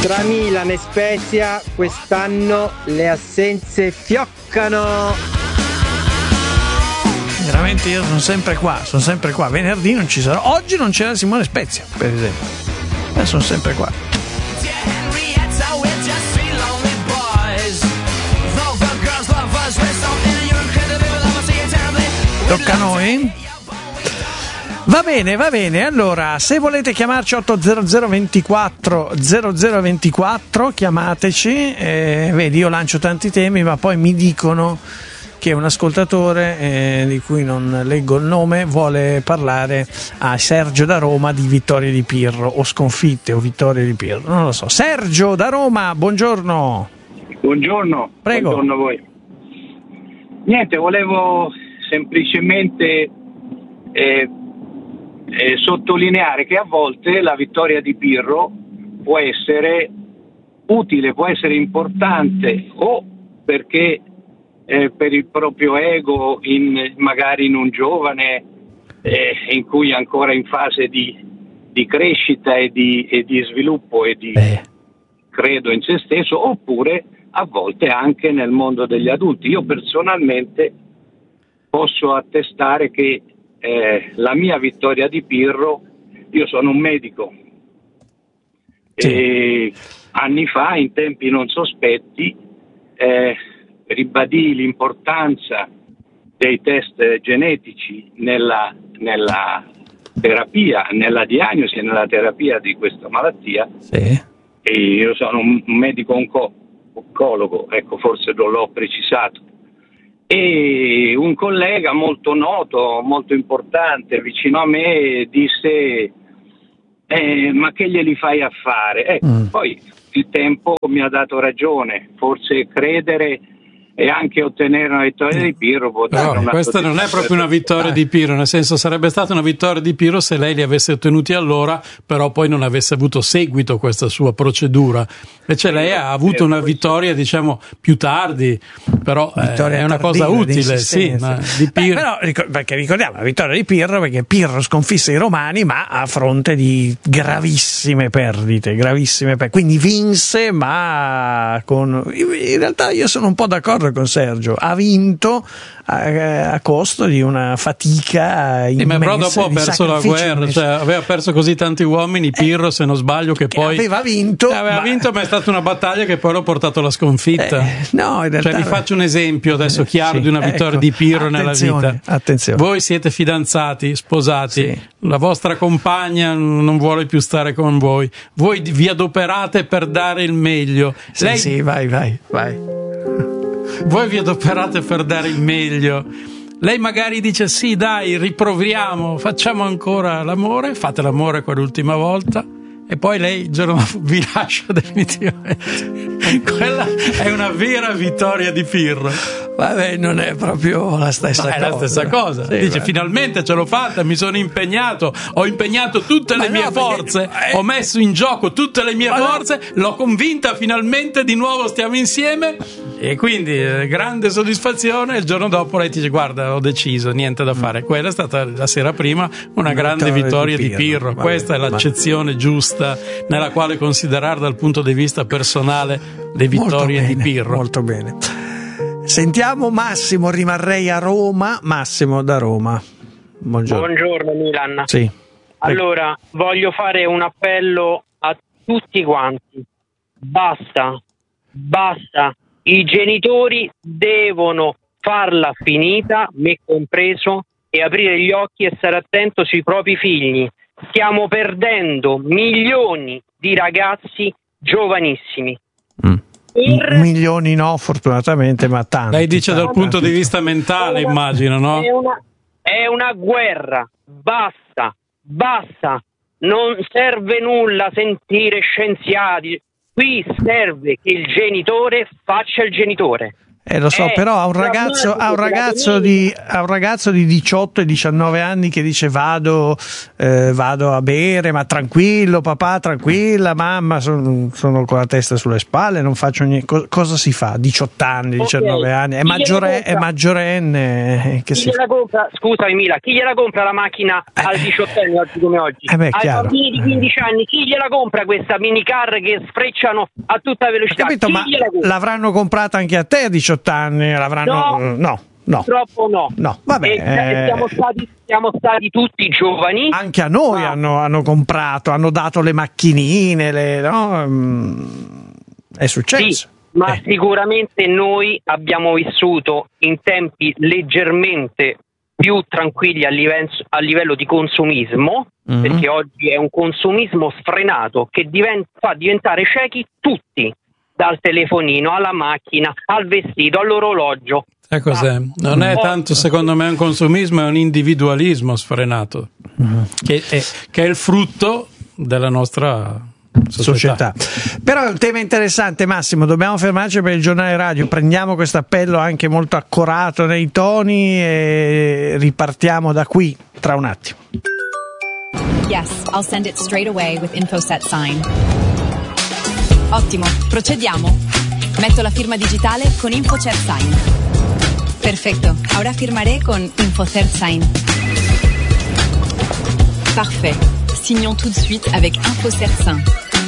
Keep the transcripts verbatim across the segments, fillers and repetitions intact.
Tra Milan e Spezia quest'anno le assenze fioccano. Veramente io sono sempre qua, sono sempre qua. Venerdì non ci sarò. Oggi non c'era Simone Spezia, per esempio. Io sono sempre qua. Tocca a noi? Va bene, va bene. Allora, se volete chiamarci otto zero zero ventiquattro zero zero ventiquattro, chiamateci. Eh, vedi, io lancio tanti temi, ma poi mi dicono che un ascoltatore, eh, di cui non leggo il nome, vuole parlare a Sergio da Roma di vittorie di Pirro, o sconfitte o vittorie di Pirro, non lo so. Sergio da Roma, buongiorno. Buongiorno. Prego. Buongiorno a voi. Niente, volevo semplicemente eh, eh, sottolineare che a volte la vittoria di Pirro può essere utile, può essere importante, o perché eh, per il proprio ego, in, magari in un giovane eh, in cui è ancora in fase di, di crescita e di, e di sviluppo e di eh. credo in se stesso, oppure a volte anche nel mondo degli adulti. Io personalmente posso attestare che eh, la mia vittoria di Pirro, io sono un medico, sì. E anni fa, in tempi non sospetti, eh, ribadì l'importanza dei test genetici nella, nella terapia, nella diagnosi e nella terapia di questa malattia. Sì. E io sono un medico onco, oncologo, ecco, forse non l'ho precisato. E un collega molto noto, molto importante vicino a me disse eh, ma che glieli fai a fare? Ecco, mm. Poi il tempo mi ha dato ragione, forse credere e anche ottenere una vittoria di Pirro può dare no, una questa non è proprio una vittoria di Pirro, nel senso sarebbe stata una vittoria di Pirro se lei li avesse ottenuti allora, però poi non avesse avuto seguito questa sua procedura. Invece lei ha avuto una vittoria, diciamo, più tardi, però eh, è una cosa utile, sì, ma di Pirro. Beh, però, perché ricordiamo la vittoria di Pirro, perché Pirro sconfisse i Romani, ma a fronte di gravissime perdite, gravissime perdite. Quindi vinse, ma con in realtà io sono un po' d'accordo con Sergio, ha vinto a, a costo di una fatica immensa. Sì, ma però dopo ha perso la guerra, cioè aveva perso così tanti uomini Pirro, eh, se non sbaglio, che, che poi aveva vinto, aveva ma... vinto, ma è stata una battaglia che poi l'ha portato alla sconfitta. Eh, no, in realtà... Cioè vi faccio un esempio adesso chiaro, sì, di una vittoria, ecco, di Pirro nella vita. Attenzione. Voi siete fidanzati, sposati, sì. La vostra compagna non vuole più stare con voi, voi vi adoperate per dare il meglio. Sì, Lei... sì, vai, vai, vai. Voi vi adoperate per dare il meglio. Lei magari dice sì, dai, riproviamo, facciamo ancora l'amore, fate l'amore quell'ultima volta, e poi lei il giorno dopo vi lascia definitivamente. Quella è una vera vittoria di Pirro. Vabbè, non è proprio la stessa ma cosa. È la stessa cosa. Sì, dice, ma... finalmente ce l'ho fatta, mi sono impegnato, ho impegnato tutte ma le no, mie forze, perché... ho messo in gioco tutte le mie ma forze, no. L'ho convinta, finalmente di nuovo stiamo insieme, e quindi eh, grande soddisfazione. Il giorno dopo lei dice, guarda, ho deciso, niente da fare. Quella è stata la sera prima una, una grande vittoria, vittoria di Pirro, di Pirro. Questa bene, è l'accezione ma... giusta nella quale considerare dal punto di vista personale le vittorie bene, di Pirro. Molto bene. Sentiamo Massimo, rimarrei a Roma. Massimo da Roma. Buongiorno. Buongiorno Milan. Sì. Allora, voglio fare un appello a tutti quanti. Basta, basta. I genitori devono farla finita, me compreso, e aprire gli occhi e stare attento sui propri figli. Stiamo perdendo milioni di ragazzi giovanissimi. Mm. Per... Milioni no, fortunatamente, ma tanti. Lei dice dal punto tanti. di vista mentale, una, immagino, no? È una, è una guerra, basta, basta. Non serve nulla sentire scienziati. Qui serve che il genitore faccia il genitore. Eh, lo so, Eh, però ha un ragazzo, ha un ragazzo di, ha un ragazzo di diciotto e diciannove anni che dice vado, eh, vado a bere, ma tranquillo papà, tranquilla mamma, son, sono con la testa sulle spalle, non faccio niente. Co- cosa si fa? diciotto anni, diciannove Okay. anni, è, Chi maggiore, gliela è compra? maggiorenne. Che Chi si gliela compra, scusami Mila, chi gliela compra la macchina al diciottenne oggi come oggi? Eh beh, Ai chiaro. bambini di quindici anni, chi gliela compra questa minicar che sfrecciano a tutta velocità? Capito, Chi ma gliela compra? l'avranno comprata anche a te a diciotto anni? L'avranno... No. no, no. Purtroppo no. No, vabbè, E, eh, siamo, stati, siamo stati tutti giovani. Anche a noi ma- hanno, hanno comprato, hanno dato le macchinine, le, no? Mm, è successo. Sì, ma Eh. sicuramente noi abbiamo vissuto in tempi leggermente più tranquilli a livello, a livello di consumismo, Mhm. perché oggi è un consumismo sfrenato che diventa, fa diventare ciechi tutti, dal telefonino alla macchina, al vestito, all'orologio. Sai cos'è? Non è tanto secondo me un consumismo, è un individualismo sfrenato, che è, che è il frutto della nostra società. società. Però è un tema interessante, Massimo, dobbiamo fermarci per il giornale radio, prendiamo questo appello anche molto accorato nei toni e ripartiamo da qui tra un attimo. Yes, I'll send it straight away with InfoSet Sign. Ottimo, procediamo. Metto la firma digitale con InfoCert Sign. Perfecto, ahora firmaré con InfoCert Sign. Parfait. Signons tout de suite avec InfoCert Sign.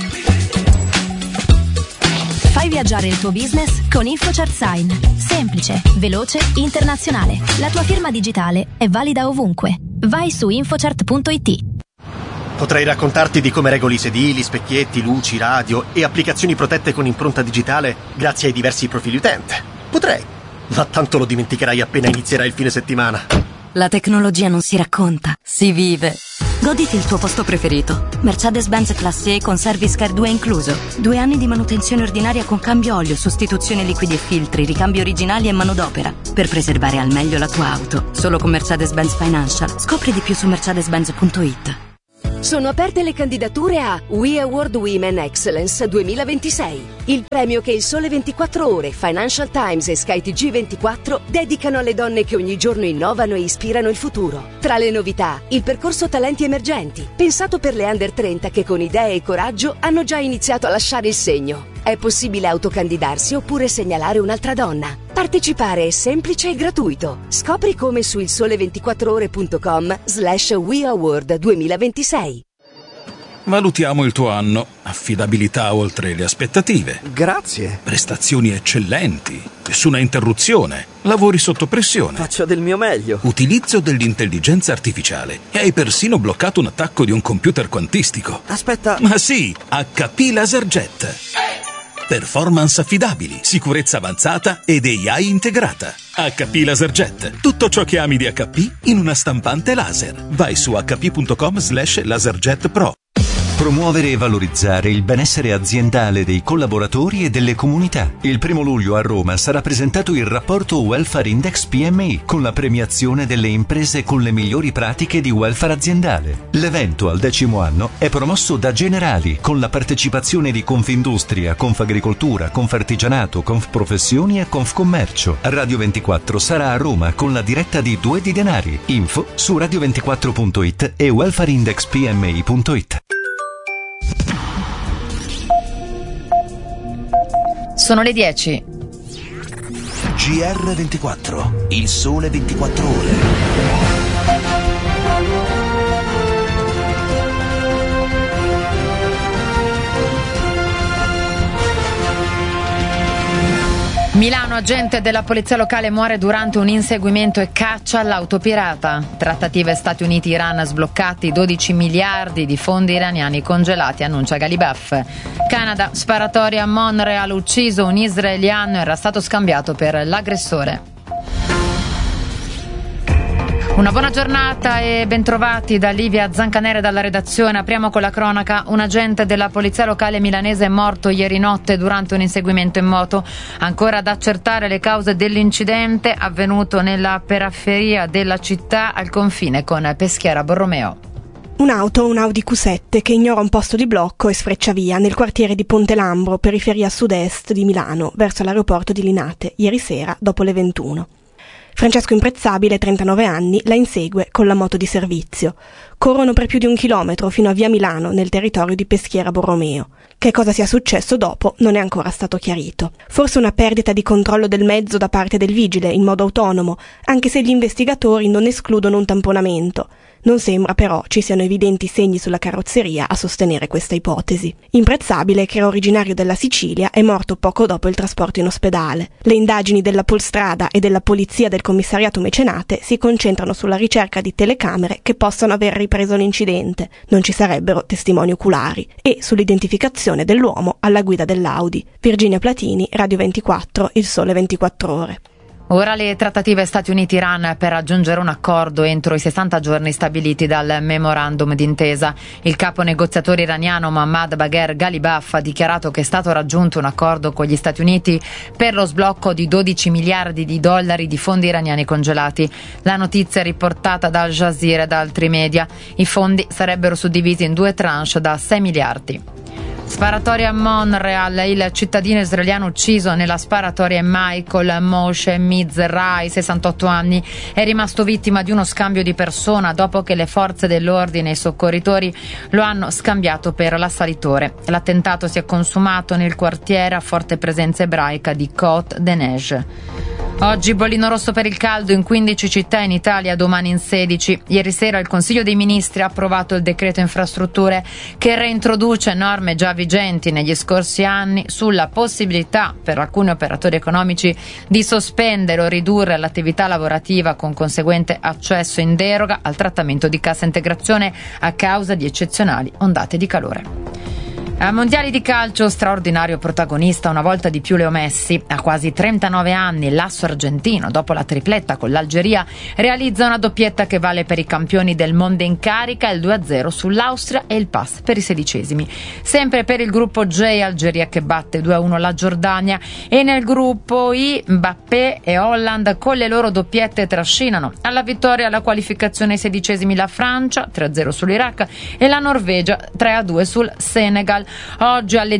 Fai viaggiare il tuo business con InfoCert Sign. Semplice, veloce, internazionale. La tua firma digitale è valida ovunque. Vai su infocert punto it. Potrei raccontarti di come regoli sedili, specchietti, luci, radio e applicazioni protette con impronta digitale grazie ai diversi profili utente. Potrei, ma tanto lo dimenticherai appena inizierà il fine settimana. La tecnologia non si racconta, si vive. Goditi il tuo posto preferito. Mercedes-Benz Classe E con Service Care due incluso. Due anni di manutenzione ordinaria con cambio olio, sostituzione liquidi e filtri, ricambi originali e manodopera. Per preservare al meglio la tua auto. Solo con Mercedes-Benz Financial. Scopri di più su mercedes benz punto it. Sono aperte le candidature a We Award Women Excellence duemilaventisei, il premio che il Sole ventiquattro Ore, Financial Times e Sky T G ventiquattro dedicano alle donne che ogni giorno innovano e ispirano il futuro. Tra le novità, il percorso Talenti Emergenti, pensato per le under trenta che con idee e coraggio hanno già iniziato a lasciare il segno. È possibile autocandidarsi oppure segnalare un'altra donna. Partecipare è semplice e gratuito. Scopri come su il sole ventiquattro ore punto com slash We Award duemilaventisei. Valutiamo il tuo anno. Affidabilità oltre le aspettative. Grazie. Prestazioni eccellenti. Nessuna interruzione. Lavori sotto pressione. Faccio del mio meglio. Utilizzo dell'intelligenza artificiale. E hai persino bloccato un attacco di un computer quantistico. Aspetta. Ma sì, H P LaserJet. Performance affidabili, sicurezza avanzata ed A I integrata. H P LaserJet. Tutto ciò che ami di H P in una stampante laser. Vai su h p punto com slash laserjet pro. Promuovere e valorizzare il benessere aziendale dei collaboratori e delle comunità. Il primo luglio a Roma sarà presentato il rapporto Welfare Index P M I con la premiazione delle imprese con le migliori pratiche di welfare aziendale. L'evento al decimo anno è promosso da Generali con la partecipazione di Confindustria, Confagricoltura, Confartigianato, Confprofessioni e Confcommercio. Radio ventiquattro sarà a Roma con la diretta di Due di Denari. Info su radio ventiquattro punto it e welfare index p m i punto it. Sono le dieci. G R ventiquattro, il sole ventiquattro ore. Milano, agente della polizia locale muore durante un inseguimento e caccia all'auto pirata. Trattative Stati Uniti-Iran sbloccati, dodici miliardi di fondi iraniani congelati, annuncia Galibaf. Canada, sparatoria a Montreal, ucciso un israeliano, era stato scambiato per l'aggressore. Una buona giornata e bentrovati da Livia Zancanere dalla redazione. Apriamo con la cronaca. Un agente della polizia locale milanese è morto ieri notte durante un inseguimento in moto. Ancora da accertare le cause dell'incidente avvenuto nella periferia della città al confine con Peschiera Borromeo. Un'auto, un Audi Q sette, che ignora un posto di blocco e sfreccia via nel quartiere di Ponte Lambro, periferia sud-est di Milano, verso l'aeroporto di Linate, ieri sera dopo le ventuno. Francesco Imprezzabile, trentanove anni, la insegue con la moto di servizio. Corrono per più di un chilometro fino a via Milano, nel territorio di Peschiera Borromeo. Che cosa sia successo dopo non è ancora stato chiarito. Forse una perdita di controllo del mezzo da parte del vigile, in modo autonomo, anche se gli investigatori non escludono un tamponamento. Non sembra però ci siano evidenti segni sulla carrozzeria a sostenere questa ipotesi. Imprezzabile, che era originario della Sicilia, è morto poco dopo il trasporto in ospedale. Le indagini della Polstrada e della polizia del commissariato Mecenate si concentrano sulla ricerca di telecamere che possano aver ripreso l'incidente, non ci sarebbero testimoni oculari, e sull'identificazione dell'uomo alla guida dell'Audi. Virginia Platini, Radio ventiquattro, Il Sole ventiquattro Ore. Ora le trattative Stati Uniti-Iran per raggiungere un accordo entro i sessanta giorni stabiliti dal memorandum d'intesa. Il capo negoziatore iraniano Mohammad Bagher Ghalibaf ha dichiarato che è stato raggiunto un accordo con gli Stati Uniti per lo sblocco di dodici miliardi di dollari di fondi iraniani congelati. La notizia è riportata da Al Jazeera e da altri media. I fondi sarebbero suddivisi in due tranche da sei miliardi. Sparatoria a Montreal, il cittadino israeliano ucciso nella sparatoria è Michael Moshe Mizrahi, sessantotto anni, è rimasto vittima di uno scambio di persona dopo che le forze dell'ordine e i soccorritori lo hanno scambiato per l'assalitore. L'attentato si è consumato nel quartiere a forte presenza ebraica di Côte de Neige. Oggi bollino rosso per il caldo in quindici città in Italia, domani in sedici. Ieri sera il Consiglio dei Ministri ha approvato il decreto infrastrutture che reintroduce norme già vigenti negli scorsi anni sulla possibilità per alcuni operatori economici di sospendere o ridurre l'attività lavorativa con conseguente accesso in deroga al trattamento di cassa integrazione a causa di eccezionali ondate di calore. A mondiali di calcio, straordinario protagonista una volta di più Leo Messi. A quasi trentanove anni l'asso argentino, dopo la tripletta con l'Algeria, realizza una doppietta che vale per i campioni del mondo in carica, il due a zero sull'Austria e il pass per i sedicesimi. Sempre per il gruppo J, Algeria che batte due a uno la Giordania, e nel gruppo I Mbappé e Holland con le loro doppiette trascinano alla vittoria alla qualificazione ai sedicesimi la Francia tre a zero sull'Iraq e la Norvegia tre a due sul Senegal. Oggi alle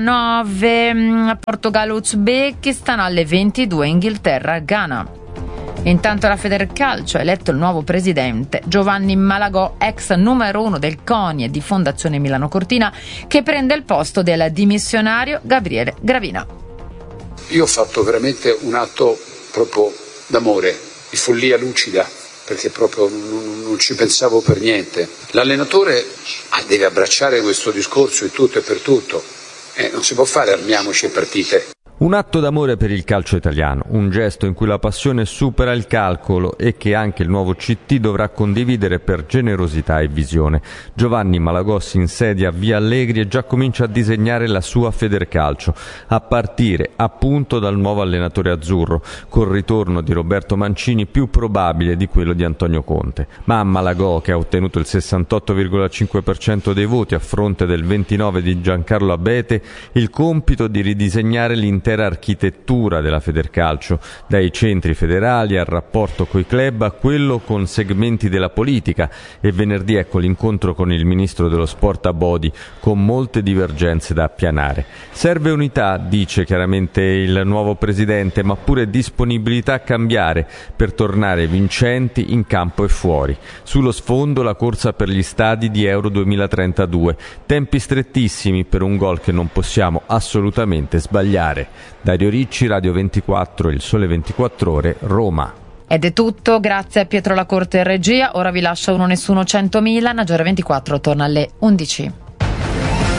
diciannove Portogallo-Uzbekistan, alle ventidue Inghilterra-Ghana. Intanto la Federcalcio ha eletto il nuovo presidente Giovanni Malagò, ex numero uno del CONI e di Fondazione Milano Cortina, che prende il posto del dimissionario Gabriele Gravina. Io ho fatto veramente un atto proprio d'amore, di follia lucida, perché proprio non, non ci pensavo per niente. L'allenatore ah, deve abbracciare questo discorso in tutto e per tutto. Eh, non si può fare armiamoci e partite. Un atto d'amore per il calcio italiano, un gesto in cui la passione supera il calcolo e che anche il nuovo C T dovrà condividere per generosità e visione. Giovanni Malagò si insedia a Via Allegri e già comincia a disegnare la sua Federcalcio, a partire appunto dal nuovo allenatore azzurro, col ritorno di Roberto Mancini più probabile di quello di Antonio Conte. Ma a Malagò, che ha ottenuto il sessantotto virgola cinque per cento dei voti a fronte del ventinove di Giancarlo Abete, il compito di ridisegnare l'intera architettura della Federcalcio, dai centri federali al rapporto coi club a quello con segmenti della politica, e venerdì ecco l'incontro con il ministro dello sport Abodi, con molte divergenze da appianare. Serve unità, dice chiaramente il nuovo presidente, ma pure disponibilità a cambiare per tornare vincenti in campo e fuori. Sullo sfondo la corsa per gli stadi di Euro duemilatrentadue, tempi strettissimi per un gol che non possiamo assolutamente sbagliare. Dario Ricci, Radio ventiquattro, Il Sole ventiquattro Ore, Roma. Ed è tutto, grazie a Pietro Lacorte in regia. Ora vi lascia Uno Nessuno centomila, Naggiore ventiquattro torna alle undici.